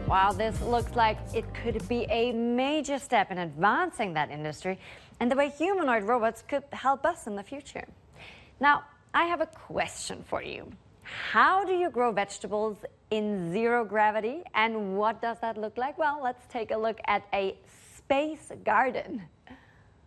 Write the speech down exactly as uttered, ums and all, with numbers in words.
While this looks like it could be a major step in advancing that industry and the way humanoid robots could help us in the future. Now, I have a question for you. How do you grow vegetables in zero gravity, and what does that look like? Well, let's take a look at a space garden.